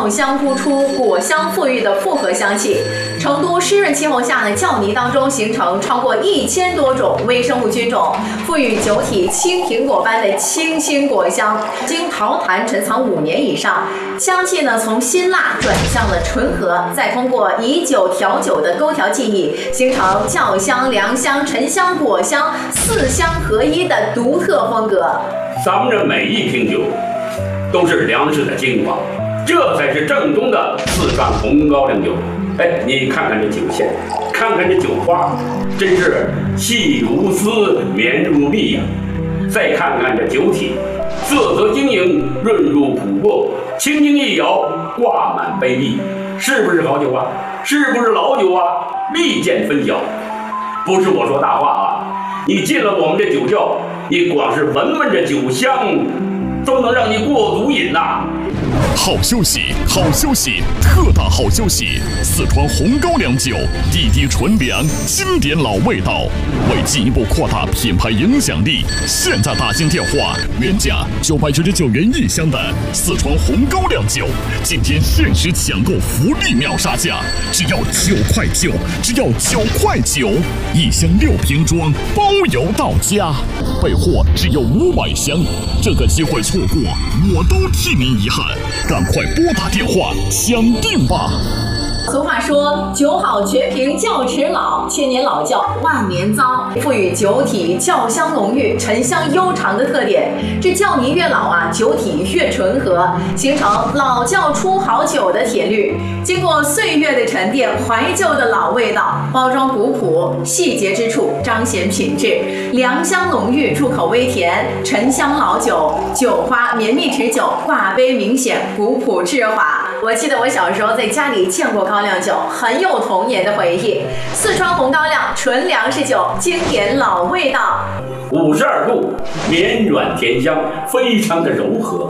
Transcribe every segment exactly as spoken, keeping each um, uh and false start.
皂香突出，果香馥郁的复合香气。成都湿润气候下呢，酵泥当中形成超过一千多种微生物菌种，赋予酒体青苹果般的清新果香。经陶坛陈藏五年以上，香气呢从辛辣转向了醇和，再通过以酒调酒的勾调技艺，形成酵香、凉香、沉香、果香四香合一的独特风格。 咱们这每一瓶酒都是粮食的精华，这才是正宗的四川红高粱酒。哎，你看看这酒线，看看这酒花，真是细如丝，绵如蜜呀！再看看这酒体，色泽晶莹，润入琥珀，轻轻一摇，挂满杯壁，是不是好酒啊？是不是老酒啊？立见分晓。不是我说大话啊！你进了我们这酒窖，你光是闻闻这酒香，都能让你过足瘾呐、啊！ 好消息，好消息，特大好消息！四川红高粱酒，滴滴纯粮，经典老味道。为进一步扩大品牌影响力，现在打进电话，原价九百九十九元一箱的四川红高粱酒，今天限时抢购福利秒杀价，只要九块九，只要九块九，一箱六瓶装，包邮到家，备货只有五百箱，这个机会错过，我都替您遗憾。赶快拨打电话抢定吧！ 俗话说，酒好绝瓶窖池老，千年老窖万年糟，赋予酒体窖香浓郁、沉香悠长的特点。这窖泥越老啊，酒体越醇和，形成老窖出好酒的铁律。经过岁月的沉淀，怀旧的老味道，包装古朴，细节之处彰显品质。凉香浓郁，入口微甜，沉香老酒，酒花绵密持久，挂杯明显，古朴致华。我记得我小时候在家里见过高粱酒，很有童年的回忆。四川红高粱纯粮食酒，经典老味道。 五十二度，绵软甜香，非常的柔和。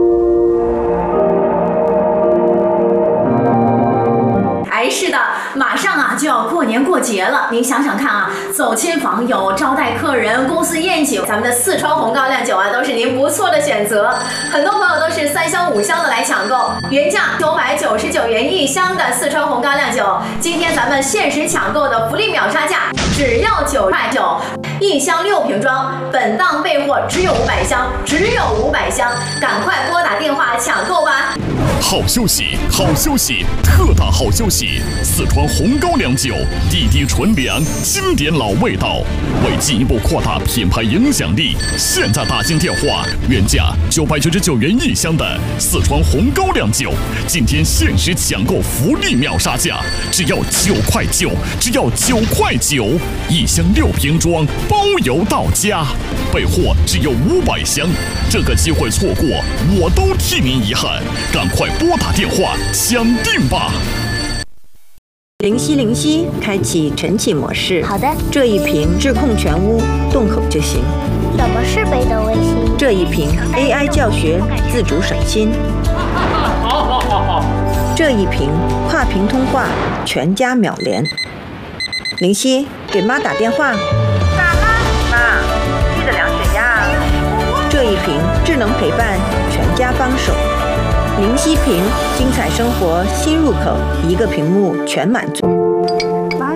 哎，是的，马上啊就要过年过节了，您想想看啊，走亲访友、招待客人、公司宴请，咱们的四川红高粱酒啊，都是您不错的选择。很多朋友都是三箱五箱的来抢购，原价九百九十九元一箱的四川红高粱酒，今天咱们限时抢购的福利秒杀价，只要九块九，一箱六瓶装，本档备货只有五百箱，只有五百箱，赶快拨打电话抢购吧！ 好消息，好消息，特大好消息！四川红高粱酒，滴滴纯粮，经典老味道。为进一步扩大品牌影响力，现在打进电话，原价九百九十九元一箱的四川红高粱酒，今天限时抢购福利秒杀价，只要九块九，只要九块九，一箱六瓶装，包邮到家，备货只有五百箱，这个机会错过，我都替您遗憾，赶快拨打电话抢定吧！ 灵犀灵犀，开启晨起模式。 好的。 这一瓶质控全屋，动口就行。 什么是北斗卫星？ 这一瓶 A I 教学，自主省心。 好好好好。 这一瓶跨屏通话，全家秒连。灵犀，给妈打电话。 咋啦？妈，记得量血压。 这一瓶智能陪伴，全家帮手。灵犀瓶，精彩生活新入口，一个屏幕全满足。 来，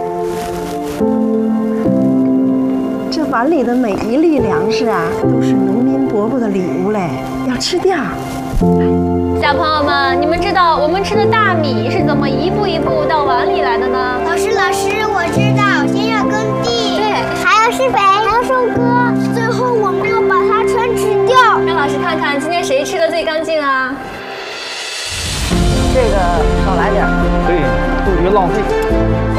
这碗里的每一粒粮食啊，都是农民伯伯的礼物嘞，要吃掉。 小朋友们，你们知道我们吃的大米是怎么一步一步到碗里来的呢？ 老师，老师，我知道，先要耕地， 对， 还要施肥，还要收割，最后我们要把它全吃掉。 让老师看看今天谁吃的最干净啊？ 这个少来点， 对，不许浪费。